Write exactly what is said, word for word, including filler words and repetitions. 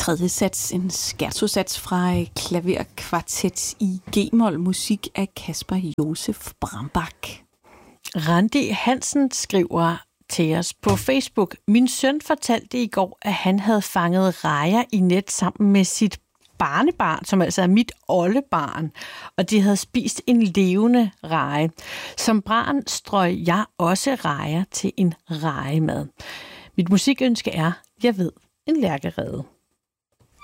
tredje sats, en scherzo-sats fra klaverkvartet i G-mol, musik af Kasper Josef Brambach. Randi Hansen skriver til os på Facebook: Min søn fortalte i går, at han havde fanget rejer i net sammen med sit barnebarn, som altså er mit oldebarn, og de havde spist en levende reje. Som barn strøg jeg også rejer til en rejemad. Mit musikønske er, jeg ved, en lærkerede.